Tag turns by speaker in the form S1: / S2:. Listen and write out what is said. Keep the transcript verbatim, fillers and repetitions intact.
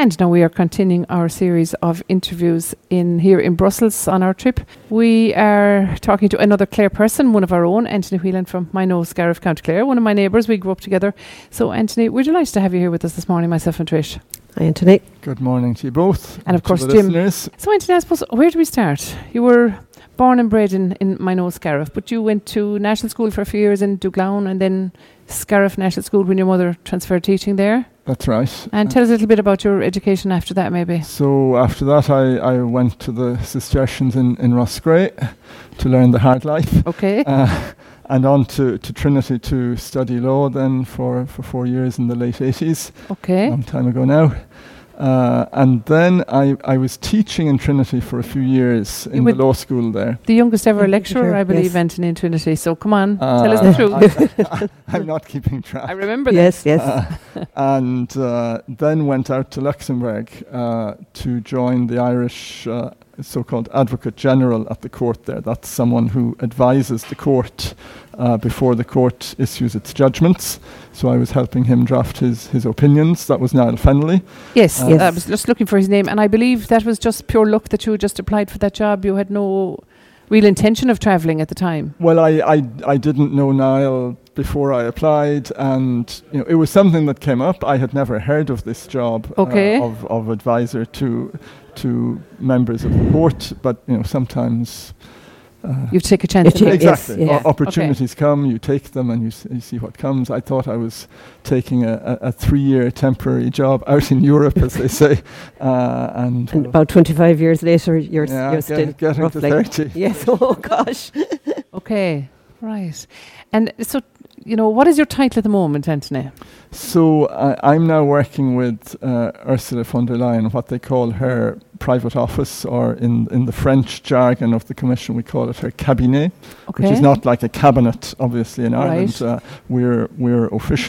S1: And now we are continuing our series of interviews in here in Brussels on our trip. We are talking to another Clare person, one of our own, Anthony Whelan from Minot, Scariff, County Clare, one of my neighbours. We grew up together. So, Anthony, we're delighted to have you here with us this morning, myself and Trish.
S2: Hi, Anthony.
S3: Good morning to you both.
S1: And of course,
S3: to the
S1: Jim.
S3: Listeners.
S1: So, Anthony, I suppose, where do we start? You were born and bred in, in Minot, Scariff, but you went to national school for a few years in Douglown and then Scariff National School when your mother transferred teaching there.
S3: That's right.
S1: And tell us a little bit about your education after that, maybe.
S3: So after that, I, I went to the Cistercians in, in Roscrea to learn the hard life.
S1: Okay.
S3: Uh, and on to, to Trinity to study law then for, for four years in the late eighties.
S1: Okay.
S3: A long time ago now. Uh, and then I, I was teaching in Trinity for a few years in the law school there.
S1: The youngest ever lecturer,
S2: Sure,
S1: I believe,
S2: yes.
S1: Anthony, in Trinity. So come on,
S3: Uh,
S1: tell us the truth.
S3: I, I, I'm not keeping track.
S1: I remember that.
S2: Yes, yes.
S3: Uh, and uh, then went out to Luxembourg uh, to join the Irish uh, so-called Advocate General at the court there. That's someone who advises the court uh, before the court issues its judgments. So I was helping him draft his, his opinions. That was Niall Fennelly.
S1: Yes,
S3: Uh,
S1: yes, I was just looking for his name. And I believe that was just pure luck that you just applied for that job. You had no real intention of travelling at the time.
S3: Well, I, I, I didn't know Niall before I applied, and you know it was something that came up. I had never heard of this job
S1: Okay.
S3: uh, of, of advisor to to members of the court, but you know sometimes uh,
S1: You take a chance.
S2: You
S1: in
S2: take-
S1: life.
S2: Yes,
S3: exactly
S2: yeah.
S3: o- opportunities come, you take them, and you, s- you see what comes. I thought I was taking a, a, a three-year temporary job out in Europe, as they say, uh, and
S2: And about twenty-five years later, you're,
S3: yeah,
S2: you're
S3: get-
S2: still
S3: getting to
S2: roughly.
S3: thirty.
S2: Yes, oh gosh.
S1: Okay, right. And so, you know, what is your title at the moment, Anthony?
S3: So I, I'm now working with uh, Ursula von der Leyen, what they call her private office, or in, in the French jargon of the Commission, we call it her cabinet,
S1: Okay.
S3: which is not like a cabinet, obviously, in
S1: Right.
S3: Ireland. Uh, we're we're officially